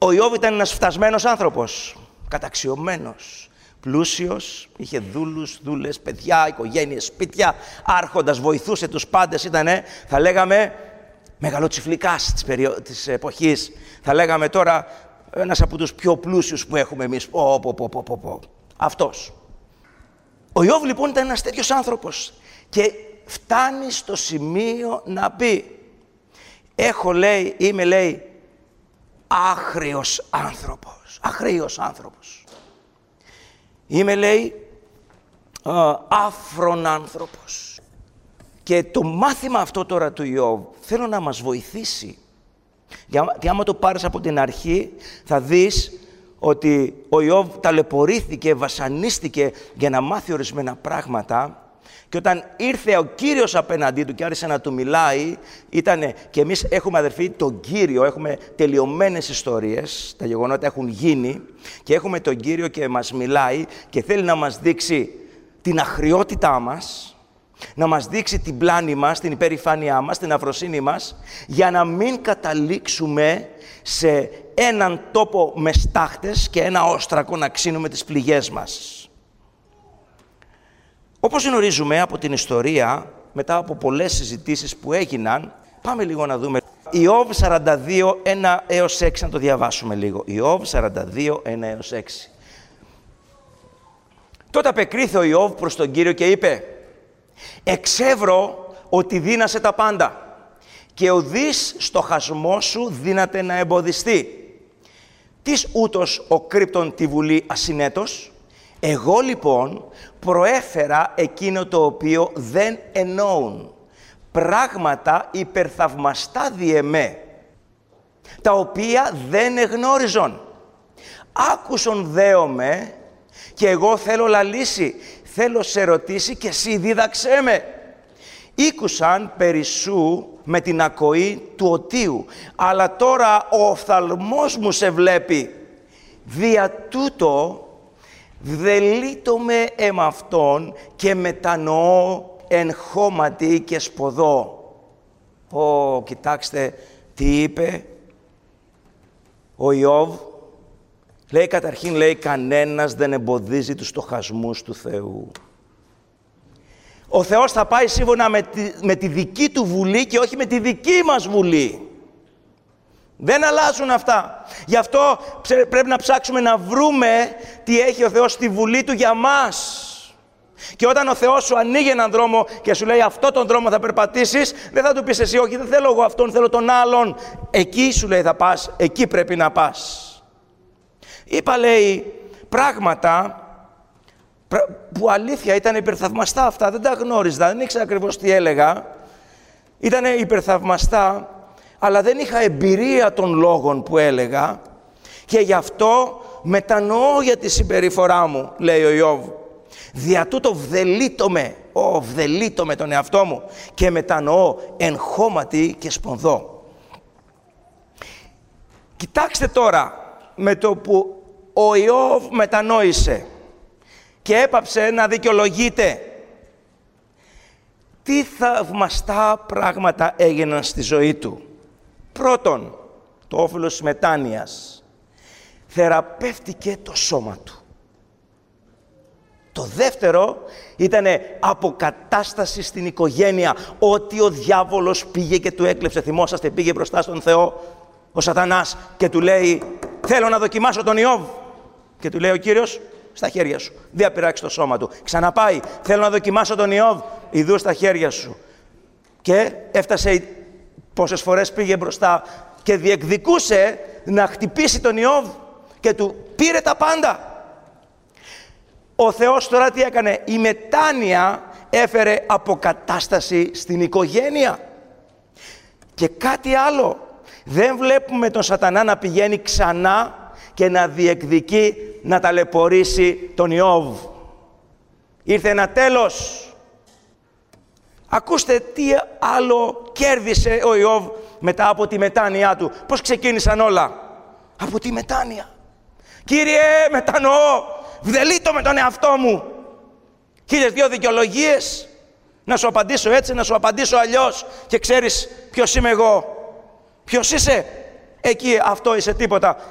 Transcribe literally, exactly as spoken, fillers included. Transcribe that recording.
Ο Ιώβ ήταν ένας φτασμένος άνθρωπος, καταξιωμένος, πλούσιος, είχε δούλους, δούλες, παιδιά, οικογένειες, σπίτια, άρχοντας, βοηθούσε τους πάντες, ήτανε, θα λέγαμε, μεγαλοτσιφλικάς της, περιο... της εποχής. Θα λέγαμε τώρα, ένας από τους πιο πλούσιους που έχουμε εμείς. Πω, πω, πω, πω, πω, πω. Αυτός. Ο Ιώβ λοιπόν ήταν ένας τέτοιος άνθρωπος και φτάνει στο σημείο να πει, έχω, λέει, είμαι, λέει, άχριος άνθρωπος. Άχριος άνθρωπος. Είμαι, λέει, α, άφρον άνθρωπος. Και το μάθημα αυτό τώρα του Ιώβ θέλω να μας βοηθήσει. Γιατί άμα το πάρεις από την αρχή θα δεις ότι ο Ιώβ ταλαιπωρήθηκε, βασανίστηκε για να μάθει ορισμένα πράγματα και όταν ήρθε ο Κύριος απέναντί του και άρχισε να του μιλάει, ήτανε, και εμείς έχουμε, αδερφοί, τον Κύριο, έχουμε τελειωμένες ιστορίες, τα γεγονότα έχουν γίνει και έχουμε τον Κύριο και μας μιλάει και θέλει να μας δείξει την αχρειότητά μας, να μας δείξει την πλάνη μας, την υπερηφάνειά μας, την αφροσύνη μας, για να μην καταλήξουμε σε έναν τόπο με στάχτες και ένα όστρακο να ξύνουμε τις πληγές μας. Όπως γνωρίζουμε από την ιστορία, μετά από πολλές συζητήσεις που έγιναν, πάμε λίγο να δούμε. Ιώβ σαράντα δύο, ένα έως έξι, να το διαβάσουμε λίγο. Ιώβ σαράντα δύο, ένα έως έξι. Τότε απεκρίθη ο Ιώβ προς τον Κύριο και είπε, εξεύρω ότι δύνασε τα πάντα και ουδείς στο χασμό σου δύναται να εμποδιστεί. Τις ούτως ο κρύπτον τη βουλή ασυνέτος, εγώ λοιπόν προέφερα εκείνο το οποίο δεν εννοούν, πράγματα υπερθαυμαστά διεμέ, τα οποία δεν εγνώριζον. Άκουσον δέομαι και εγώ θέλω λαλήσει, θέλω σε ρωτήσει και εσύ δίδαξέ με. Ήκουσαν περισσού με την ακοή του οτίου, αλλά τώρα ο οφθαλμός μου σε βλέπει. Δια τούτο βδελείτομαι εμαυτόν και μετανοώ εν χώματι και σποδώ. Ω, κοιτάξτε τι είπε ο Ιώβ. Λέει καταρχήν, λέει, κανένας δεν εμποδίζει τους στοχασμούς του Θεού. Ο Θεός θα πάει σύμφωνα με τη, με τη δική του βουλή και όχι με τη δική μας βουλή. Δεν αλλάζουν αυτά. Γι' αυτό πρέπει να ψάξουμε να βρούμε τι έχει ο Θεός στη βουλή του για μας. Και όταν ο Θεός σου ανοίγει έναν δρόμο και σου λέει αυτό τον δρόμο θα περπατήσεις, δεν θα του πεις εσύ, όχι, δεν θέλω εγώ αυτόν, θέλω τον άλλον. Εκεί σου λέει θα πας, εκεί πρέπει να πας. Είπα, λέει, πράγματα που αλήθεια ήταν υπερθαυμαστά αυτά, δεν τα γνώριζα, δεν ήξερα ακριβώς τι έλεγα. Ήταν υπερθαυμαστά, αλλά δεν είχα εμπειρία των λόγων που έλεγα και γι' αυτό μετανοώ για τη συμπεριφορά μου, λέει ο Ιώβ. Δια τούτο βδελείτομαι, ω βδελείτομαι τον εαυτό μου και μετανοώ εν χώματι και σπονδώ. Κοιτάξτε τώρα, με το που ο Ιώβ μετανόησε και έπαψε να δικαιολογείται, τι θαυμαστά πράγματα έγιναν στη ζωή του. Πρώτον, το όφελος της μετάνοιας. Θεραπεύτηκε το σώμα του. Το δεύτερο ήταν αποκατάσταση στην οικογένεια. Ότι ο διάβολος πήγε και του έκλεψε. Θυμόσαστε, πήγε μπροστά στον Θεό ο Σατανάς και του λέει, θέλω να δοκιμάσω τον Ιώβ. Και του λέει ο Κύριος, στα χέρια σου. Διαπειράξει το σώμα του. Ξαναπάει, θέλω να δοκιμάσω τον Ιώβ. Ιδού στα χέρια σου. Και έφτασε, πόσες φορές πήγε μπροστά και διεκδικούσε να χτυπήσει τον Ιώβ και του πήρε τα πάντα. Ο Θεός τώρα τι έκανε? Η μετάνοια έφερε αποκατάσταση στην οικογένεια. Και κάτι άλλο. Δεν βλέπουμε τον Σατανά να πηγαίνει ξανά και να διεκδικεί να ταλαιπωρήσει τον Ιώβ. Ήρθε ένα τέλος. Ακούστε τι άλλο κέρδισε ο Ιώβ μετά από τη μετάνοιά του. Πώς ξεκίνησαν όλα? Από τη μετάνοια. Κύριε, μετανοώ, βδελείτω με τον εαυτό μου. Χίλιες δύο δικαιολογίες. Να σου απαντήσω έτσι, να σου απαντήσω αλλιώς. Και ξέρεις ποιος είμαι εγώ. Ποιος είσαι? Εκεί αυτό είσαι τίποτα.